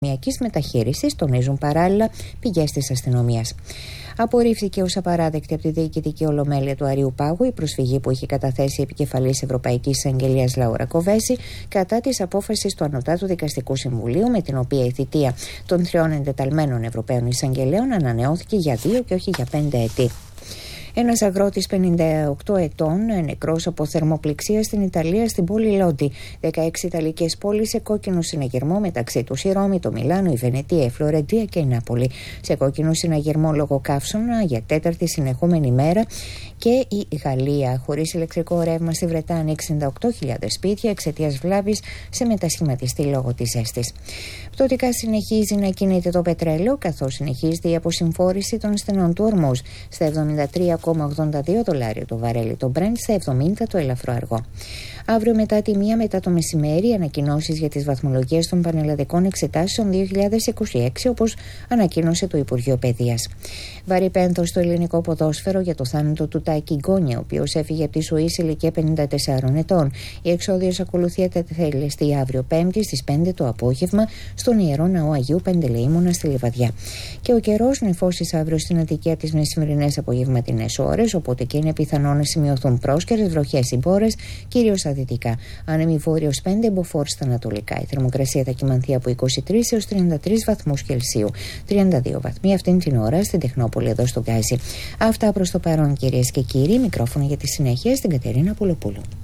προνομιακής μεταχείρισης, τονίζουν παράλληλα πηγές της αστυνομίας. Απορρίφθηκε ως απαράδεκτη από τη Διοικητική Ολομέλεια του Αριού Πάγου η προσφυγή που είχε καταθέσει η επικεφαλής Ευρωπαϊκής Εισαγγελίας Λάουρα Κοβέση κατά της απόφασης του Ανωτάτου Δικαστικού Συμβουλίου, με την οποία η θητεία των 3 εντεταλμένων Ευρωπαίων Εισαγγελέων ανανεώθηκε για 2 και όχι για 5 έτη. Ένας αγρότης 58 ετών νεκρός από θερμοπληξία στην Ιταλία, στην πόλη Λόντι. 16 Ιταλικές πόλεις σε κόκκινο συναγερμό, μεταξύ τους η Ρώμη, το Μιλάνο, η Βενετία, η Φλωρεντία και η Νάπολη. Σε κόκκινο συναγερμό λόγω καύσωνα για 4η συνεχόμενη μέρα και η Γαλλία. Χωρίς ηλεκτρικό ρεύμα στη Βρετάνη, 68.000 σπίτια εξαιτίας βλάβης σε μετασχηματιστή λόγω της ζέστης. Πτωτικά συνεχίζει να κινείται το πετρέλαιο, καθώς συνεχίζεται η αποσυμφόρηση των στενών του Ορμούζ στα $73,82 το βαρέλι, το Brent στα 70 το ελαφρό αργό. Αύριο μετά τη 1 μετά το μεσημέρι, ανακοινώσεις για τις βαθμολογίες των πανελλαδικών εξετάσεων 2026, όπως ανακοίνωσε το Υπουργείο Παιδείας. Βαρύ πένθος στο ελληνικό ποδόσφαιρο για το θάνατο του Τάκη Γκόνια, ο οποίος έφυγε από τη ζωή σε ηλικία 54 ετών. Η εξόδιος ακολουθεί θα τελεστεί αύριο Πέμπτη στις 5 το απόγευμα στον Ιερό Ναό Αγίου Πεντελεήμονα στη Λιβαδιά. Και ο καιρός νεφώσεις αύριο στην Αττική τις μεσημερινές απογευματινές ώρες, οπότε και είναι πιθανό να σημειωθούν πρόσκαιρες βροχές ή μπόρες, κυρίως στα δυτικά. Άνεμη βόρειος 5, μποφόρ στα ανατολικά. Η θερμοκρασία θα κυμανθεί από 23 έως 33 βαθμούς Κελσίου. 32 βαθμοί αυτήν την ώρα στην Τεχνόπολη εδώ στο Γκάζι. Αυτά προς το παρόν, κυρίες και κύριοι. Μικρόφωνο για τη συνέχεια στην Κατερίνα Πουλοπούλου.